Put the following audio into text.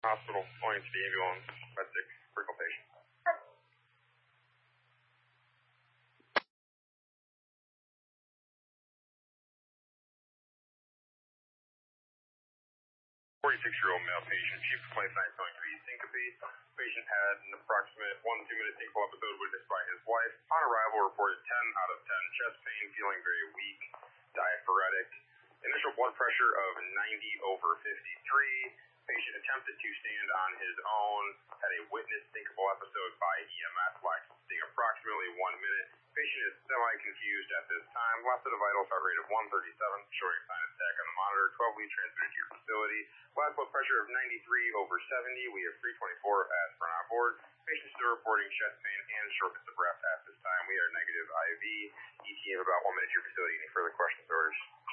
Hospital, going to the ambulance, septic, critical patient. 46-year-old male patient, chief complaint tonight going to be syncope. Patient had an approximate 1 to 2 minute syncopal episode witnessed by his wife. On arrival, reported 10 out of 10 chest pain, feeling very weak, diaphoretic. Initial blood pressure of 90/53. Patient attempted to stand on his own, had a witnessed syncopal episode by EMS lasting approximately 1 minute. Patient is semi-confused at this time. Last set of vitals, heart rate of 137, showing sign of attack on the monitor. 12 lead transmitted to your facility. Last blood pressure of 93/70. We have 324 aspirin on board. Patient still reporting chest pain and shortness of breath at this time. We are negative IV. ETA of about 1 minute to your facility. Any further questions or orders?